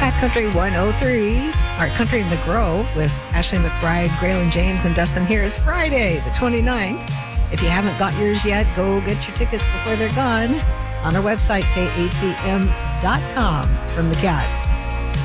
Cat Country 103, Art Country in the Grove with Ashley McBride, Graylin James, and Dustin here is Friday, the 29th. If you haven't got yours yet, go get your tickets before they're gone on our website, katm.com. From the Cat.